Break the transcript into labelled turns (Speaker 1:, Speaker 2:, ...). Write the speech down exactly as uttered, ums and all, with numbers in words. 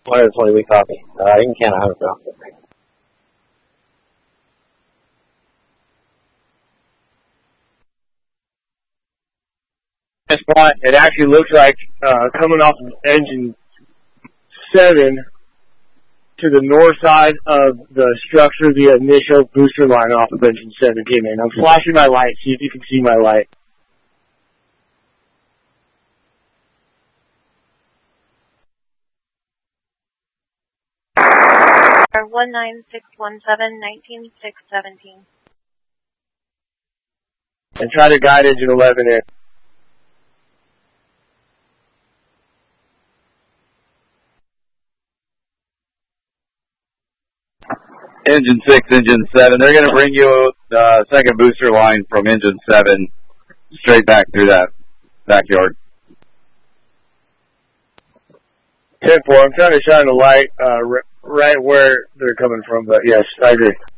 Speaker 1: one hundred twenty, we copy. Uh, you can count one hundred, bro.
Speaker 2: Spot. It actually looks like uh, coming off of engine seven to the north side of the structure, the initial booster line off of engine seven came in. I'm flashing my light, see if you can see my light.
Speaker 3: one nine six one seven, nineteen six seventeen.
Speaker 2: And try to guide engine eleven in.
Speaker 4: Engine six, engine seven. They're going to bring you the uh, second booster line from engine seven straight back through that backyard.
Speaker 2: ten four, I'm trying to shine a light uh, r- right where they're coming from, but yes, I agree.